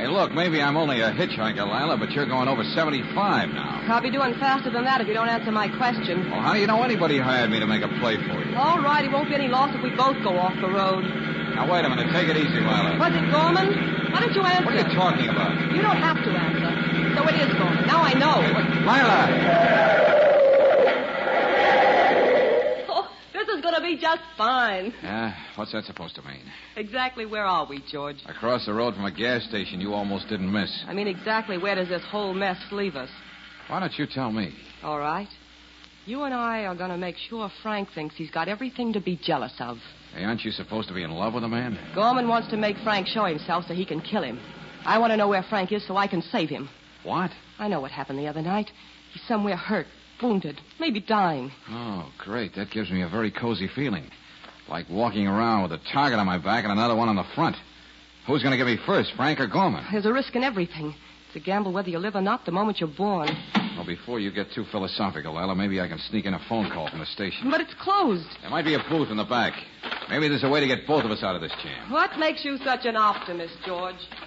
Hey, look, maybe I'm only a hitchhiker, Lila, but you're going over 75 now. I'll be doing faster than that if you don't answer my question. Well, how do you know anybody hired me to make a play for you? All right, it won't be any loss if we both go off the road. Now, wait a minute. Take it easy, Lila. Was it Gorman? Why don't you answer? What are you talking about? You don't have to answer. So it is Gorman. Now I know. Hey, Lila! This is going to be just fine. Yeah, what's that supposed to mean? Exactly where are we, George? Across the road from a gas station you almost didn't miss. I mean, exactly where does this whole mess leave us? Why don't you tell me? All right. You and I are going to make sure Frank thinks he's got everything to be jealous of. Hey, aren't you supposed to be in love with a man? Gorman wants to make Frank show himself so he can kill him. I want to know where Frank is so I can save him. What? I know what happened the other night. He's somewhere hurt, wounded, maybe dying. Oh, great. That gives me a very cozy feeling. Like walking around with a target on my back and another one on the front. Who's going to get me first, Frank or Gorman? There's a risk in everything. It's a gamble whether you live or not the moment you're born. Well, before you get too philosophical, Ella, maybe I can sneak in a phone call from the station. But it's closed. There might be a booth in the back. Maybe there's a way to get both of us out of this jam. What makes you such an optimist, George?